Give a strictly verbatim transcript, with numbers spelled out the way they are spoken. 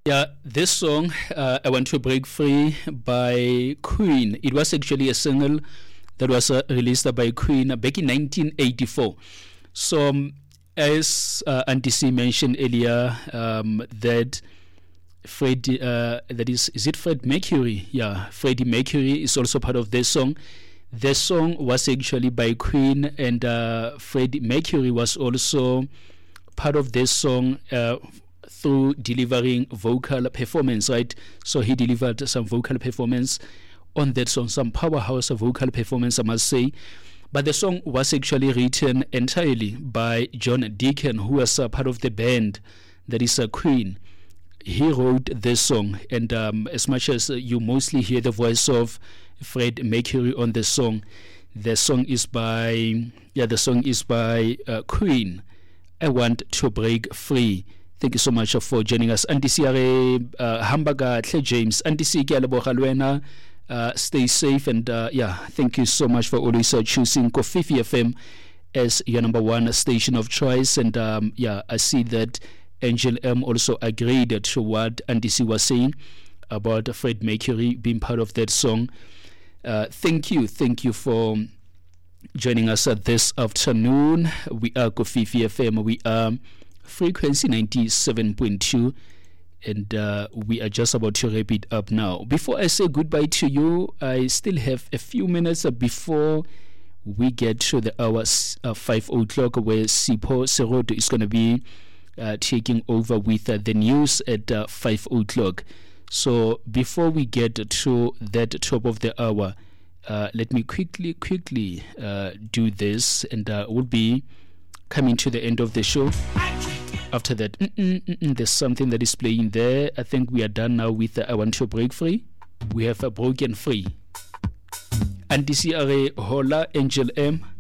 Yeah, this song, uh, I Want to Break Free by Queen. It was actually a single that was uh, released by Queen back in nineteen eighty-four. So, um, as uh, Auntie C mentioned earlier, um, that Fred, uh, that is, is it Fred Mercury? Yeah, Freddie Mercury is also part of this song. The song was actually by Queen, and uh, Freddie Mercury was also part of this song uh, through delivering vocal performance, right? So he delivered some vocal performance on that song, some powerhouse vocal performance, I must say. But the song was actually written entirely by John Deacon, who was a part of the band that is a Queen. He wrote this song, and um, as much as uh, you mostly hear the voice of Fred Mercury on the song, the song is by yeah, the song is by uh, Queen. I Want to Break Free. Thank you so much for joining us. Auntie C uh, Hamburger James. Auntie C uh, stay safe, and uh, yeah, thank you so much for always uh, choosing Kofifi F M as your number one station of choice. And um, yeah, I see that Angel M also agreed to what Auntie C was saying about Fred Mercury being part of that song. Uh, thank you, thank you for joining us uh, this afternoon. We are Kofifi F M. We are frequency ninety-seven point two, and uh, we are just about to wrap it up now. Before I say goodbye to you, I still have a few minutes uh, before we get to the hour uh, five o'clock, where Sipho Seroto is going to be uh, taking over with uh, the news at uh, five o'clock. So before we get to that top of the hour, uh, let me quickly, quickly uh, do this, and uh, we'll be coming to the end of the show. After that, mm-mm, mm-mm, there's something that is playing there. I think we are done now with uh, I Want to Break Free. We have a broken free. Auntie C R A, Hola, Angel M.